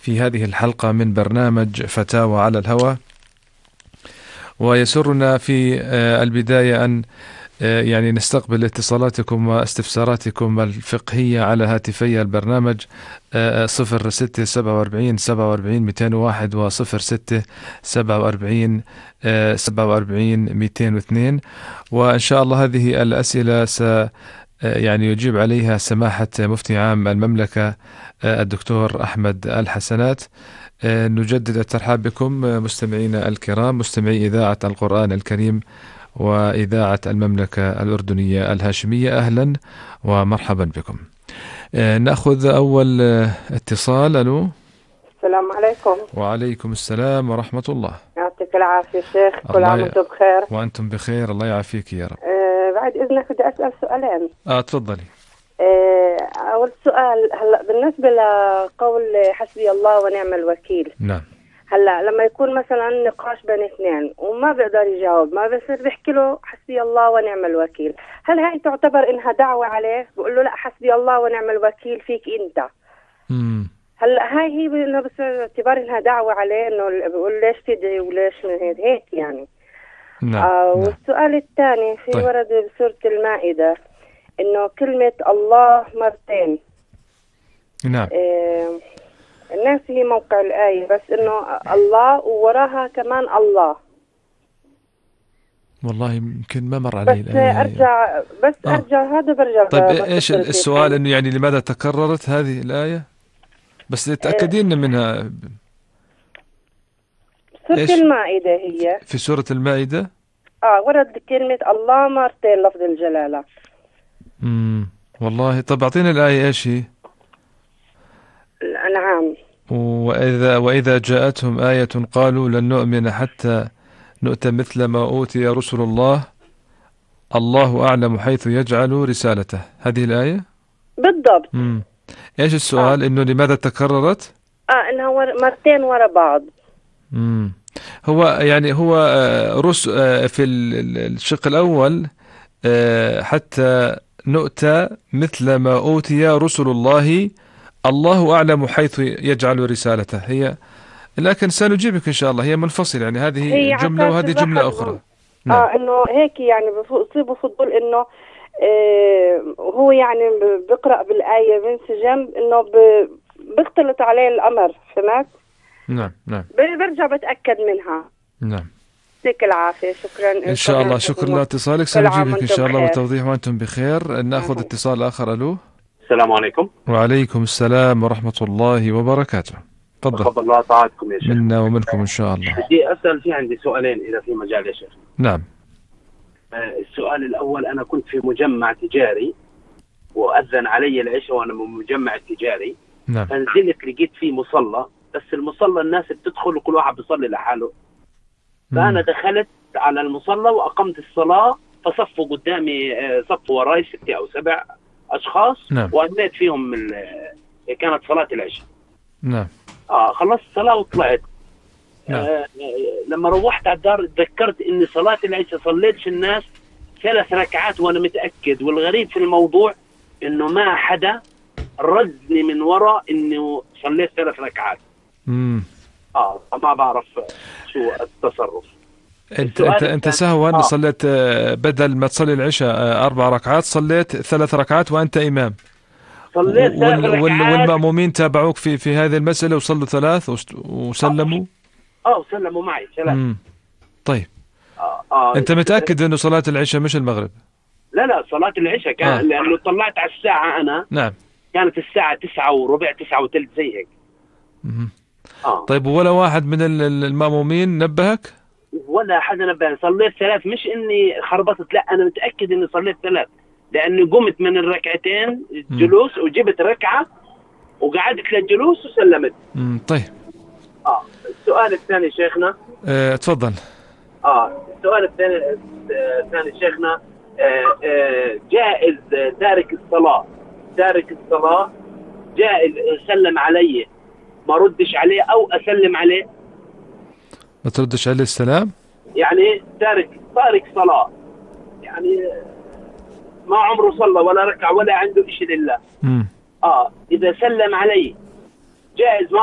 في هذه الحلقة من برنامج فتاوى على الهوى. ويسرنا في البداية أن يعني نستقبل اتصالاتكم واستفساراتكم الفقهية على هاتفي البرنامج 0647 47 201 و06 47 202. وإن شاء الله هذه الأسئلة يعني يجيب عليها سماحة مفتي عام المملكة الدكتور أحمد الحسنات. نجدد الترحاب بكم مستمعينا الكرام، مستمعي إذاعة القرآن الكريم وإذاعة المملكة الأردنية الهاشمية. أهلا ومرحبا بكم. نأخذ أول اتصال. ألو. السلام عليكم. وعليكم السلام ورحمة الله. يعطيك العافية شيخ، كل عام وانتم بخير. وأنتم بخير، الله يعافيك يا رب. بعد إذنك بدي أسأل سؤالين. تفضلي. أول سؤال، هلا بالنسبة لقول حسبي الله ونعم الوكيل. نعم. هلا لما يكون مثلا نقاش بين اثنين وما بيقدر يجاوب، ما بصير بيحكي له حسبي الله ونعم الوكيل، هل هاي تعتبر إنها دعوة عليه؟ بقول له لا حسبي الله ونعم الوكيل فيك أنت. هلا هاي هي انه بس اعتبار انها دعوه عليه، انه بيقول ليش تدعي وليش هيك يعني. نعم. والسؤال الثاني في ورد بسورة المائدة انه كلمة الله مرتين. نعم. الناس هي موقع الآية، بس انه الله ووراها كمان الله. والله يمكن ما مر علي بس الآية. ارجع هذا برجع. طيب ايش السؤال؟ انه يعني لماذا تكررت هذه الآية؟ بس تأكدين منها. سورة المائدة هي. في سورة المائدة ورد كلمة الله مرتين لفظ الجلالة. والله. طب أعطينا الآية ايش هي؟ نعم. وإذا جاءتهم آية قالوا لن نؤمن حتى نؤتى مثل ما أوتي رسل الله الله أعلم حيث يجعل رسالته. هذه الآية بالضبط. ايش السؤال؟ انه لماذا تكررت؟ انها مرتين ورا بعض. هو يعني هو في الشق الأول حتى نؤتى مثل ما أوتي رسل الله الله أعلم حيث يجعل رسالته. هي لكن سنجيبك إن شاء الله، هي منفصل يعني، هذه جملة وهذه جملة أخرى. نعم. إنه هيك يعني بصيبه فضول إنه هو يعني بقرأ بالآية بنسجم إنه بيختلط عليه الأمر، فهمت؟ نعم نعم. برجع بتأكد منها. نعم. يعطيك العافية، شكرا. إن شاء الله. شكرا لاتصالك، سنجيبك إن شاء الله وتوضيح وأنتم بخير. نأخذ اتصال آخر. ألو. السلام عليكم. وعليكم السلام ورحمة الله وبركاته. تفضل الله طاعتكم يا شيخ. منا ومنكم إن شاء الله. بدي أسأل، في عندي سؤالين إذا في مجال يا شيخ. نعم. السؤال الأول، أنا كنت في مجمع تجاري وأذن علي العشاء وأنا من مجمع تجاري. نعم. فنزلت لقيت فيه مصلى، بس المصلى الناس بتدخل وكل واحد بيصلي لحاله. فأنا دخلت على المصلى وأقمت الصلاة، فصفوا قدامي صف وراي 6 أو 7 أشخاص. نعم. وأديت فيهم كانت صلاة العشاء. نعم. خلصت الصلاة وطلعت. نعم. لما روحت على الدار تذكرت إن صلاة العشاء صليتش الناس 3 ركعات وأنا متأكد. والغريب في الموضوع إنه ما حدا ردني من وراء إنه صليت 3 ركعات. ما بعرف شو التصرف. انت سهوا صليت بدل ما تصلي العشاء 4 ركعات صليت 3 ركعات وانت امام. صليت 3 ركعات. والمأمومين تابعوك في هذه المسألة وصلوا 3 وسلموا. سلموا معي 3. طيب. انت متأكد انه صلاة العشاء مش المغرب؟ لا صلاة العشاء كان لانه طلعت على الساعة انا. نعم. كانت الساعة 9:15 9:03 زي هيك. طيب ولا واحد من المأمومين نبهك؟ ولا حدا نبهني. صليت 3، مش اني خربطت، لا انا متأكد اني صليت 3 لاني قمت من الركعتين جلوس وجبت ركعة وقعدت للجلوس وسلمت. طيب. السؤال الثاني شيخنا. تفضل. السؤال الثاني شيخنا، جائز تارك الصلاة جائز سلم علي ما ردش عليه او اسلم عليه؟ ما تردش عليه السلام؟ يعني تارك صلاة، يعني ما عمره صلى ولا ركع ولا عنده شيء لله. إذا سلم علي جائز ما